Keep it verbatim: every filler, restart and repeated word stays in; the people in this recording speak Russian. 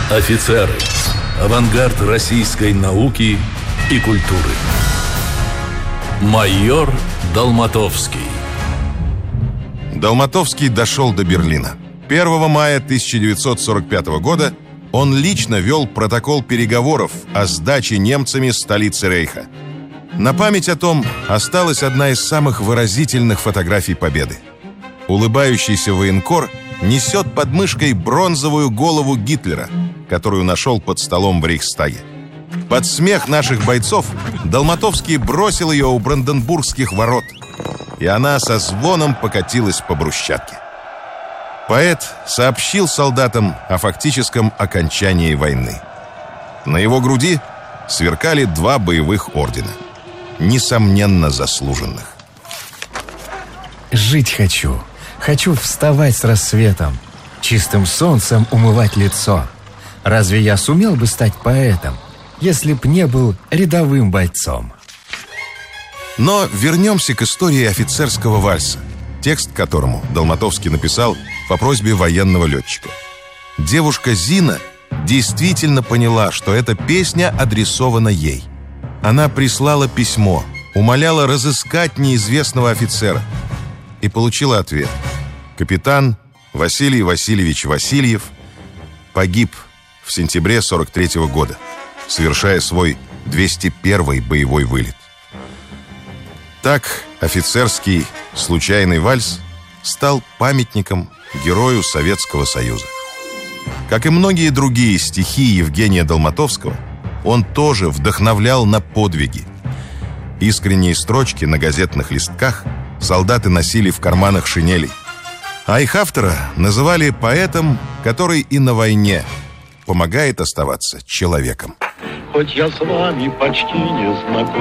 Офицеры. Авангард российской науки и культуры. Майор Долматовский. Долматовский дошел до Берлина. первого мая тысяча девятьсот сорок пятого года он лично вел протокол переговоров о сдаче немцами столицы Рейха. На память о том осталась одна из самых выразительных фотографий победы. Улыбающийся военкор несет под мышкой бронзовую голову Гитлера, которую нашел под столом в Рейхстаге. Под смех наших бойцов Долматовский бросил ее у Бранденбургских ворот, и она со звоном покатилась по брусчатке. Поэт сообщил солдатам о фактическом окончании войны. На его груди сверкали два боевых ордена, несомненно заслуженных. Жить хочу. Хочу вставать с рассветом, чистым солнцем умывать лицо. Разве я сумел бы стать поэтом, если б не был рядовым бойцом? Но вернемся к истории офицерского вальса, текст к которому Долматовский написал по просьбе военного летчика. Девушка Зина действительно поняла, что эта песня адресована ей. Она прислала письмо, умоляла разыскать неизвестного офицера и получила ответ. Капитан Василий Васильевич Васильев погиб в сентябре сорок третьего года, совершая свой двести первый боевой вылет. Так офицерский случайный вальс стал памятником герою Советского Союза. Как и многие другие стихи Евгения Долматовского, он тоже вдохновлял на подвиги. Искренние строчки на газетных листках солдаты носили в карманах шинелей, а их автора называли поэтом, который и на войне помогает оставаться человеком. Хоть я с вами почти не знаком.